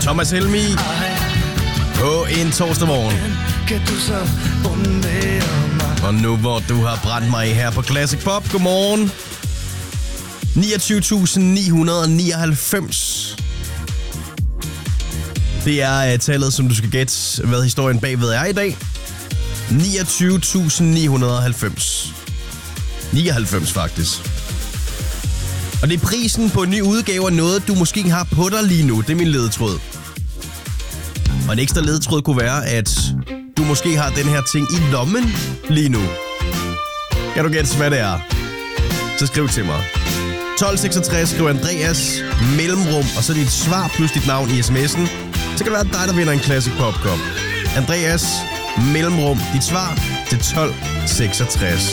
Thomas Helmi på en torsdag morgen. Og nu hvor du har brændt mig her på Classic Pop, godmorgen. 29.999. Det er tallet, som du skal gætte, hvad historien bagved er i dag. 29.990. 99 faktisk. Og det er prisen på en ny udgave af noget, du måske har på dig lige nu. Det er min ledetråd. Og en ekstra ledetråd kunne være, at du måske har den her ting i lommen lige nu. Kan du gætte, hvad det er? Så skriv til mig. 1266, skriv Andreas, mellemrum, og så dit svar plus dit navn i sms'en. Så kan det være dig, der vinder en Classic Popcorn. Andreas, mellemrum, dit svar til 1266.